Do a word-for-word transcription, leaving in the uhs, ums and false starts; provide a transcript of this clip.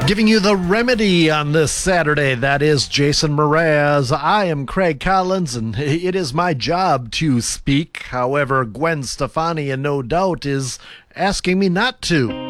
Giving you the remedy on this Saturday, that is Jason Mraz. I am Craig Collins, and it is my job to speak. However, Gwen Stefani, and no doubt, is asking me not to.